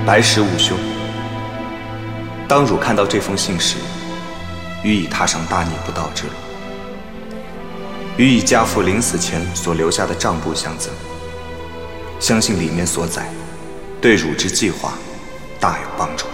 白石吾兄，当汝看到这封信时，予已踏上大逆不道之路。予以家父临死前所留下的账簿相赠，相信里面所载，对汝之计划大有帮助。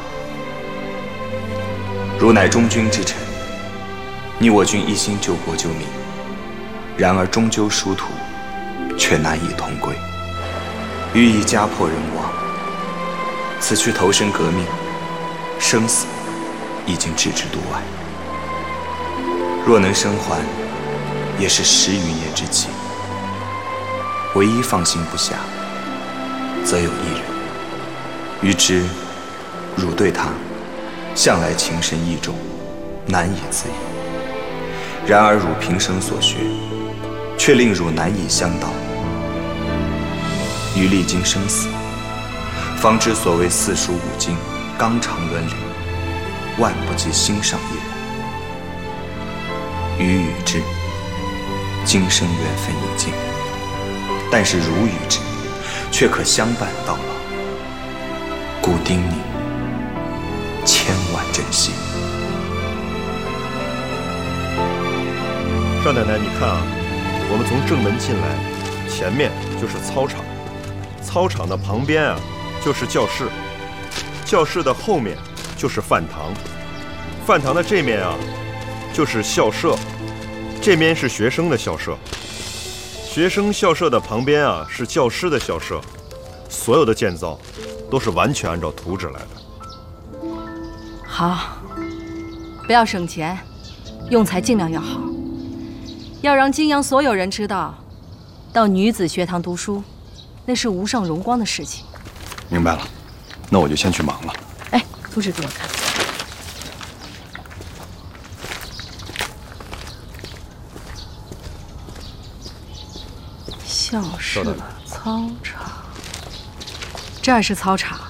汝乃忠君之臣，你我君一心救国救民，然而终究殊途，却难以同归。予以家破人亡，此去投身革命，生死已经置之度外。若能生还，也是10余年之计。唯一放心不下，则有一人，予知汝对他向来情深意重，难以自已。然而汝平生所学，却令汝难以相导。予历经生死，方知所谓四书五经，纲常伦理，万不及心上一人。予与之今生缘分已尽，但是汝与之却可相伴到老，故叮咛千万珍惜。 少奶奶，你看啊，我们从正门进来，前面就是操场，操场的旁边啊就是教室，教室的后面就是饭堂，饭堂的这面啊就是校舍，这边是学生的校舍，学生校舍的旁边啊是教师的校舍，所有的建造都是完全按照图纸来的。 好，不要省钱，用材尽量要好，要让泾阳所有人知道，到女子学堂读书，那是无上荣光的事情。 明白了，那我就先去忙了。 哎，图纸给我看。校舍操场，这儿是操场，